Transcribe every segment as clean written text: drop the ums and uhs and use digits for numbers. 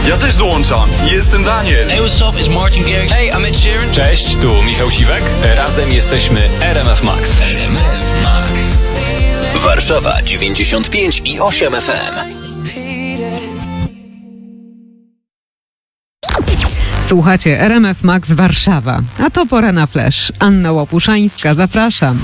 Ja też dołączam. Jestem Daniel. Hey, what's up? It's Martin Garrix. Hey, I'm Ed Sheeran. Cześć, tu Michał Siwek. Razem jesteśmy RMF Max. RMF Max. Warszawa 95,8 FM. Słuchacie RMF Max Warszawa, a to pora na flash. Anna Łopuszańska, zapraszam.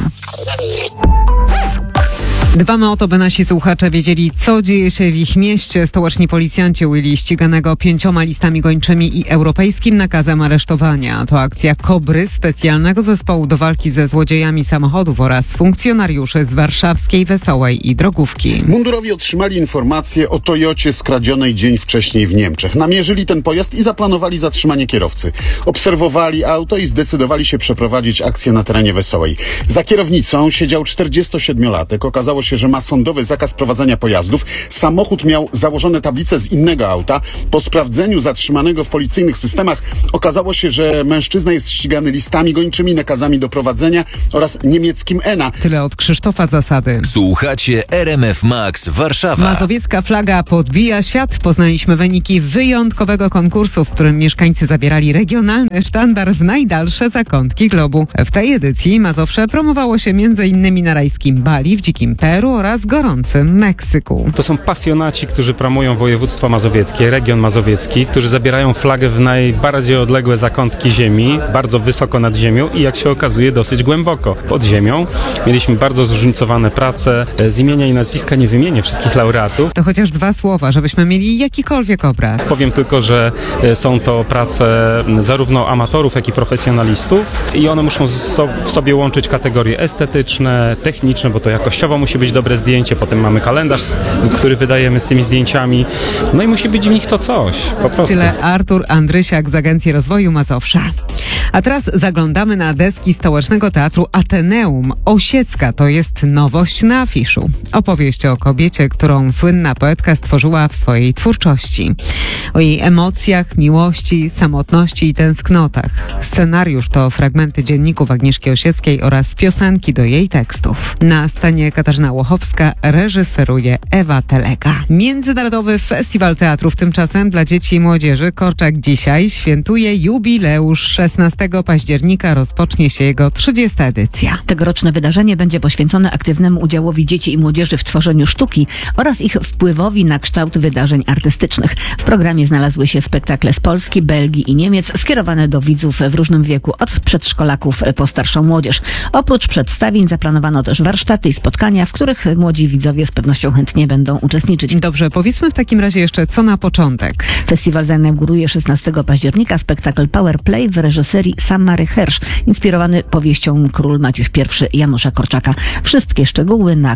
Dbamy o to, by nasi słuchacze wiedzieli, co dzieje się w ich mieście. Stołeczni policjanci ujęli ściganego 5 listami gończymi i europejskim nakazem aresztowania. To akcja KOBRY, specjalnego zespołu do walki ze złodziejami samochodów oraz funkcjonariuszy z warszawskiej Wesołej i Drogówki. Mundurowi otrzymali informację o Toyocie skradzionej dzień wcześniej w Niemczech. Namierzyli ten pojazd i zaplanowali zatrzymanie kierowcy. Obserwowali auto i zdecydowali się przeprowadzić akcję na terenie Wesołej. Za kierownicą siedział 47-latek. Okazało się, że ma sądowy zakaz prowadzenia pojazdów. Samochód miał założone tablice z innego auta. Po sprawdzeniu zatrzymanego w policyjnych systemach okazało się, że mężczyzna jest ścigany listami gończymi, nakazami do prowadzenia oraz niemieckim ENA. Tyle od Krzysztofa Zasady. Słuchacie RMF Max Warszawa. Mazowiecka flaga podbija świat. Poznaliśmy wyniki wyjątkowego konkursu, w którym mieszkańcy zabierali regionalny sztandar w najdalsze zakątki globu. W tej edycji Mazowsze promowało się m.in. na rajskim Bali, w dzikim Peru oraz gorącym Meksyku. To są pasjonaci, którzy promują województwo mazowieckie, region mazowiecki, którzy zabierają flagę w najbardziej odległe zakątki ziemi, bardzo wysoko nad ziemią i jak się okazuje dosyć głęboko pod ziemią. Mieliśmy bardzo zróżnicowane prace. Z imienia i nazwiska nie wymienię wszystkich laureatów. To chociaż 2 słowa, żebyśmy mieli jakikolwiek obraz. Powiem tylko, że są to prace zarówno amatorów, jak i profesjonalistów i one muszą w sobie łączyć kategorie estetyczne, techniczne, bo to jakościowo musi być dobre zdjęcie, potem mamy kalendarz, który wydajemy z tymi zdjęciami, no i musi być w nich to coś, po prostu. Tyle Artur Andrysiak z Agencji Rozwoju Mazowsza. A teraz zaglądamy na deski Stołecznego Teatru Ateneum. Osiecka to jest nowość na afiszu. Opowieść o kobiecie, którą słynna poetka stworzyła w swojej twórczości. O jej emocjach, miłości, samotności i tęsknotach. Scenariusz to fragmenty dzienników Agnieszki Osieckiej oraz piosenki do jej tekstów. Na scenie Katarzyna Łochowska, reżyseruje Ewa Teleka. Międzynarodowy Festiwal Teatrów tymczasem dla dzieci i młodzieży Korczak dzisiaj świętuje jubileusz. 16 października rozpocznie się jego 30. edycja. Tegoroczne wydarzenie będzie poświęcone aktywnemu udziałowi dzieci i młodzieży w tworzeniu sztuki oraz ich wpływowi na kształt wydarzeń artystycznych. W programie znalazły się spektakle z Polski, Belgii i Niemiec skierowane do widzów w różnym wieku, od przedszkolaków po starszą młodzież. Oprócz przedstawień zaplanowano też warsztaty i spotkania, w których młodzi widzowie z pewnością chętnie będą uczestniczyć. Dobrze, powiedzmy w takim razie jeszcze co na początek. Festiwal zainauguruje 16 października spektakl Power Play w reżyserii Samary Hersz, inspirowany powieścią Król Maciuś I Janusza Korczaka. Wszystkie szczegóły na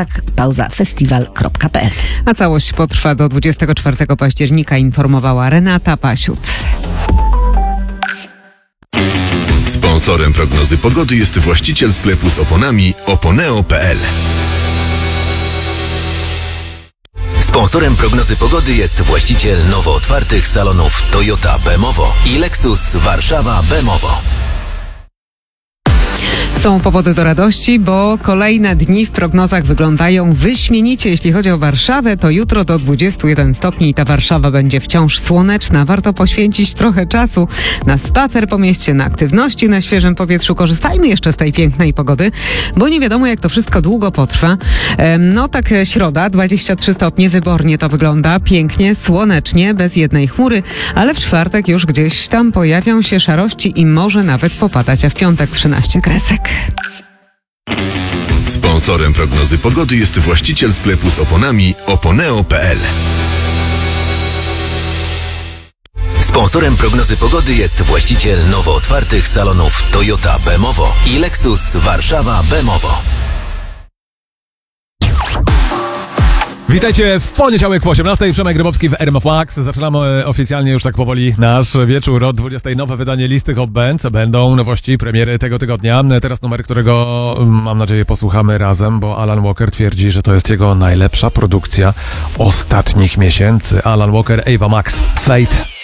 korczak-festiwal.pl. A całość potrwa do 24 października, informowała Renata Pasiut. Sponsorem prognozy pogody jest właściciel sklepu z oponami oponeo.pl. Sponsorem prognozy pogody jest właściciel nowo otwartych salonów Toyota Bemowo i Lexus Warszawa Bemowo. Są powody do radości, bo kolejne dni w prognozach wyglądają wyśmienicie. Jeśli chodzi o Warszawę, to jutro do 21 stopni i ta Warszawa będzie wciąż słoneczna. Warto poświęcić trochę czasu na spacer po mieście, na aktywności na świeżym powietrzu. Korzystajmy jeszcze z tej pięknej pogody, bo nie wiadomo, jak to wszystko długo potrwa. No tak, środa, 23 stopnie, wybornie to wygląda, pięknie, słonecznie, bez jednej chmury, ale w czwartek już gdzieś tam pojawią się szarości i może nawet popadać, a w piątek 13 kresek. Sponsorem prognozy pogody jest właściciel sklepu z oponami oponeo.pl. Sponsorem prognozy pogody jest właściciel nowo otwartych salonów Toyota Bemowo i Lexus Warszawa Bemowo. Witajcie w poniedziałek w 18:00. Przemek Grybowski w RMF Max. Zaczynamy oficjalnie już tak powoli nasz wieczór od 20:00. Nowe wydanie listy Hot Bands. Będą nowości, premiery tego tygodnia. Teraz numer, którego mam nadzieję posłuchamy razem, bo Alan Walker twierdzi, że to jest jego najlepsza produkcja ostatnich miesięcy. Alan Walker, Ava Max, Fate.